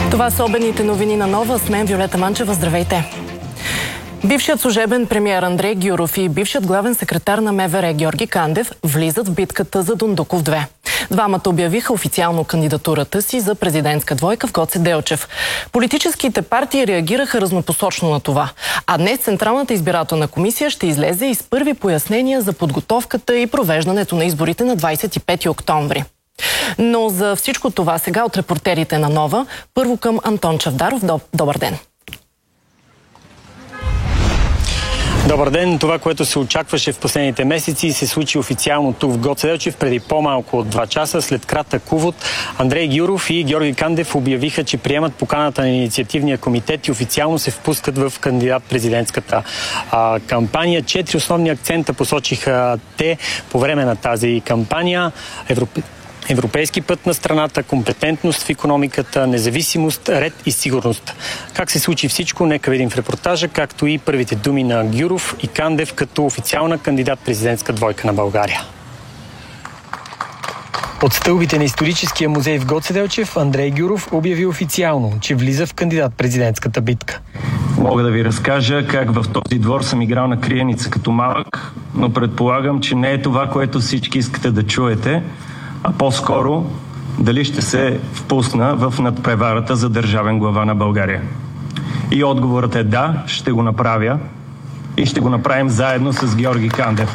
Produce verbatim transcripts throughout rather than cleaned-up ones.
Това са обедните новини на Нова. С мен Виолета Манчева. Здравейте! Бившият служебен премиер Андрей Гюров и бившият главен секретар на МВР Георги Кандев влизат в битката за Дондуков две. Двамата обявиха официално кандидатурата си за президентска двойка в Гоце Делчев. Политическите партии реагираха разнопосочно на това. А днес Централната избирателна комисия ще излезе и с първи пояснения за подготовката и провеждането на изборите на двадесет и пети октомври. Но за всичко това сега от репортерите на Нова, първо към Антон Чавдаров. Добър ден! Добър ден! Това, което се очакваше в последните месеци, се случи официално тук в Гоце Делчев преди по-малко от два часа. След кратък увод, Андрей Гюров и Георги Кандев обявиха, че приемат поканата на инициативния комитет и официално се впускат в кандидат-президентската а, кампания. Четири основни акцента посочиха те по време на тази кампания. Европе... Европейски път на страната, компетентност в икономиката, независимост, ред и сигурност. Как се случи всичко, нека видим в репортажа, както и първите думи на Гюров и Кандев като официална кандидат-президентска двойка на България. От стълбите на историческия музей в Гоце Делчев Андрей Гюров обяви официално, че влиза в кандидат-президентската битка. Мога да ви разкажа как в този двор съм играл на криеница като малък, но предполагам, че не е това, което всички искате да чуете, а по-скоро дали ще се впусна в надпреварата за държавен глава на България. И отговорът е да, ще го направя и ще го направим заедно с Георги Кандев.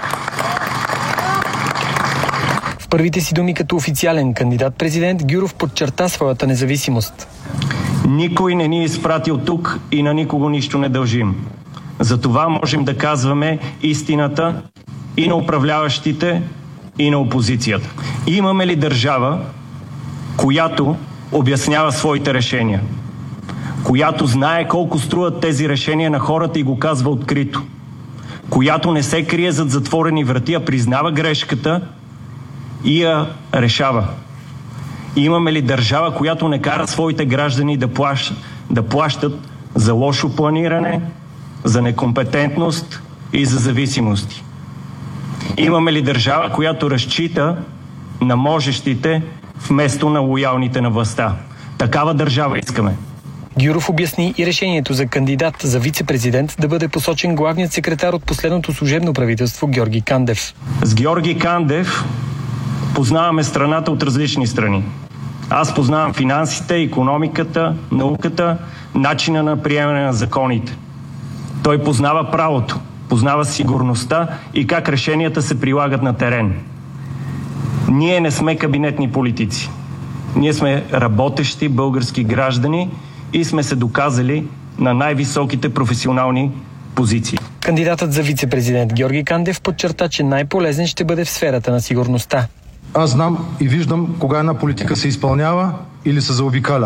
В първите си думи като официален кандидат-президент Гюров подчерта своята независимост. Никой не ни е изпратил тук и на никого нищо не дължим. Затова можем да казваме истината и на управляващите, и на опозицията. Имаме ли държава, която обяснява своите решения? Която знае колко струват тези решения на хората и го казва открито? Която не се крие зад затворени врати, а признава грешката и я решава? Имаме ли държава, която не кара своите граждани да плащат, да плащат за лошо планиране, за некомпетентност и за зависимости? Имаме ли държава, която разчита на можещите вместо на лоялните на властта? Такава държава искаме. Гюров обясни и решението за кандидат за вице-президент да бъде посочен главният секретар от последното служебно правителство Георги Кандев. С Георги Кандев познаваме страната от различни страни. Аз познавам финансите, икономиката, науката, начина на приемане на законите. Той познава правото, познава сигурността и как решенията се прилагат на терен. Ние не сме кабинетни политици. Ние сме работещи български граждани и сме се доказали на най-високите професионални позиции. Кандидатът за вице-президент Георги Кандев подчерта, че най-полезен ще бъде в сферата на сигурността. Аз знам и виждам кога една политика се изпълнява или се заобикаля.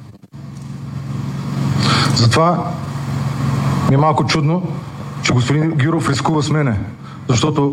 Затова ми е малко чудно, че господин Гюров рискува с мене, защото